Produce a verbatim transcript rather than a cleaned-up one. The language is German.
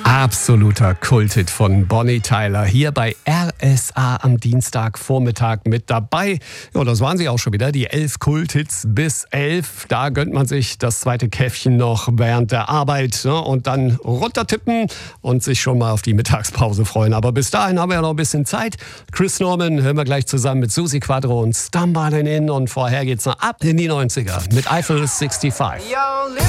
Absoluter Kulthit von Bonnie Tyler hier bei R S A am Dienstagvormittag mit dabei. Ja, das waren sie auch schon wieder, die elf Kulthits bis elf. Da gönnt man sich das zweite Käffchen noch während der Arbeit, ne? Und dann runtertippen und sich schon mal auf die Mittagspause freuen. Aber bis dahin haben wir ja noch ein bisschen Zeit. Chris Norman hören wir gleich zusammen mit Susi Quadro und Stumbling In. Und vorher geht's noch ab in die neunziger mit Eiffel fünfundsechzig.